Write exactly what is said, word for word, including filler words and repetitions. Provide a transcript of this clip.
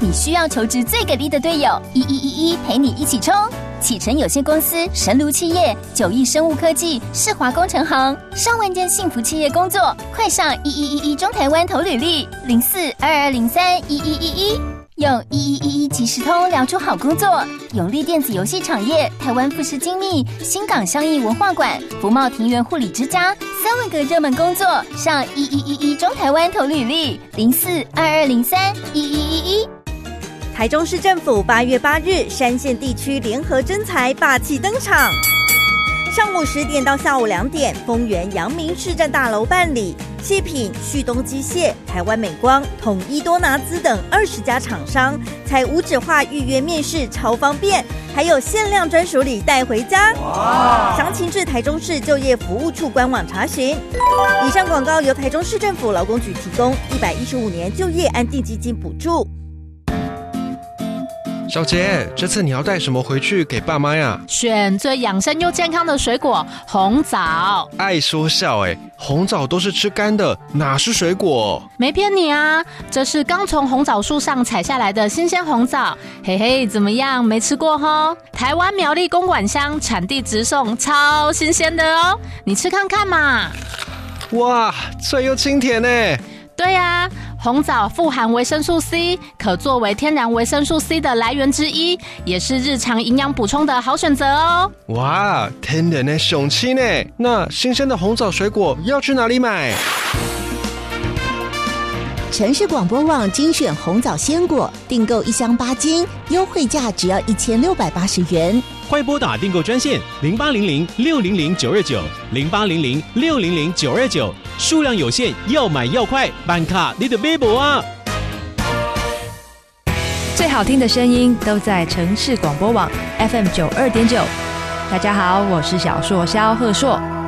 你需要求职最给力的队友，一一一一陪你一起冲。启程有限公司、神炉企业、九亿生物科技、世华工程行，上万间幸福企业工作，快上一一一一中台湾投履历，零四二二零三一一一一。用一一一一即时通聊出好工作。永利电子游戏产业、台湾富士精密、新港相艺文化馆、福茂庭园护理之家，三万个热门工作，上一一一一中台湾投履历，零四二二零三一一一一。 台中市政府八月八日山线地区联合征才霸气登场，上午十点到下午两点，丰原阳明市政大楼办理。细品、旭东机械、台湾美光、统一多拿滋等二十家厂商，采无纸化预约面试，超方便，还有限量专属礼带回家。详情至台中市就业服务处官网查询。以上广告由台中市政府劳工局提供，一百一十五年就业安定基金补助。 小杰，这次你要带什么回去给爸妈呀？ 选最养生又健康的水果红枣。 爱说笑哎，红枣都是吃干的，哪是水果？ 没骗你啊，这是刚从红枣树上采下来的新鲜红枣。嘿嘿，怎么样？没吃过吼？台湾苗栗公馆乡产地直送，超新鲜的哦，你吃看看嘛。 哇，脆又清甜哎。 对啊，红枣富含维生素 C， 可作为天然维生素 C 的来源之一，也是日常营养补充的好选择哦。 哇，天然的雄青呢？那新鲜的红枣水果要去哪里买？ 城市广播网精选红枣鲜果，订购一箱八斤，优惠价只要一千六百八十元。 快拨打订购专线零八零零六零零九二九零八零零六零零九二九，数量有限，要买要快，办卡你的微博啊！ 最好听的声音都在城市广播网 F M 九二点九。大家好，我是小硕萧鹤硕。